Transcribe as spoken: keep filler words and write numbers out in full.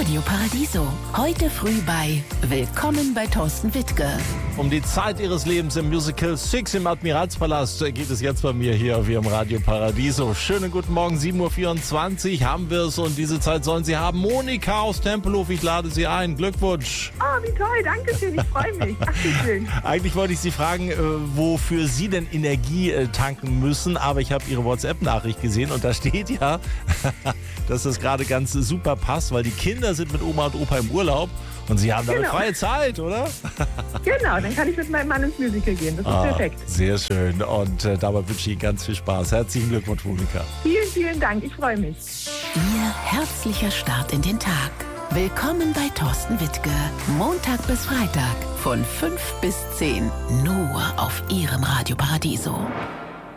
Radio Paradiso. Heute früh bei Willkommen bei Thorsten Wittke. Um die Zeit ihres Lebens im Musical Six im Admiralspalast geht es jetzt bei mir hier auf Ihrem Radio Paradiso. Schönen guten Morgen, sieben Uhr vierundzwanzig haben wir es und diese Zeit sollen Sie haben. Monika aus Tempelhof, ich lade Sie ein. Glückwunsch. Oh, wie toll, danke schön, ich freue mich. Ach, wie schön. Eigentlich wollte ich Sie fragen, äh, wofür Sie denn Energie äh, tanken müssen, aber ich habe Ihre WhatsApp-Nachricht gesehen und da steht ja, dass das gerade ganz super passt, weil die Kinder sind mit Oma und Opa im Urlaub und Sie haben damit Genau. freie Zeit, oder? Genau, dann kann ich mit meinem Mann ins Musical gehen, das ist Ah, perfekt. sehr schön und äh, dabei wünsche ich Ihnen ganz viel Spaß. Herzlichen Glückwunsch, Monika. Vielen, vielen Dank, ich freue mich. Ihr herzlicher Start in den Tag. Willkommen bei Thorsten Wittke. Montag bis Freitag von fünf bis zehn. Nur auf Ihrem Radio Paradiso.